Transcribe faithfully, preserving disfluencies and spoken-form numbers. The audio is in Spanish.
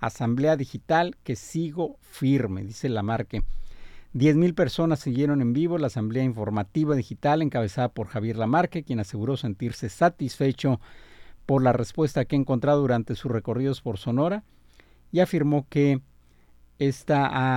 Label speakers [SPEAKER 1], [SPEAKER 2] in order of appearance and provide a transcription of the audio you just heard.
[SPEAKER 1] asamblea digital que sigo firme, dice Lamarque. diez mil personas siguieron en vivo la asamblea informativa digital encabezada por Javier Lamarque, quien aseguró sentirse satisfecho por la respuesta que ha encontrado durante sus recorridos por Sonora y afirmó que esta ha